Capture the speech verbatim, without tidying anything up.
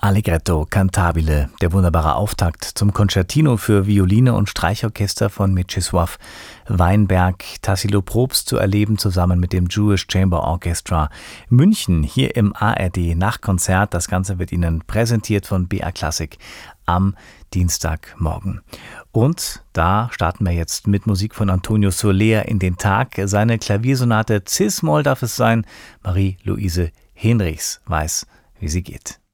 Allegretto cantabile, der wunderbare Auftakt zum Concertino für Violine und Streichorchester von Mieczysław Weinberg, Tassilo Probst zu erleben, zusammen mit dem Jewish Chamber Orchestra München, hier im A R D Nachtkonzert. Das Ganze wird Ihnen präsentiert von B R Classic am Dienstagmorgen. Und da starten wir jetzt mit Musik von Antonio Soler in den Tag. Seine Klaviersonate Cis-Moll darf es sein. Marie-Louise Henrichs weiß, wie sie geht.